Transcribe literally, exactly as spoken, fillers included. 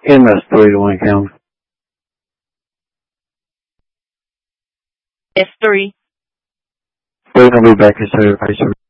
And that's three to one count. It's three. We're going to be back in certification.